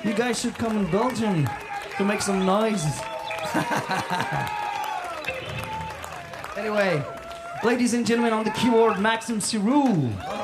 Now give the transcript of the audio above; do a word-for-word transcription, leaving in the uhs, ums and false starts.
You guys should come in Belgium to make some noise. Anyway, ladies and gentlemen, on the keyboard, Maxim Cyrul.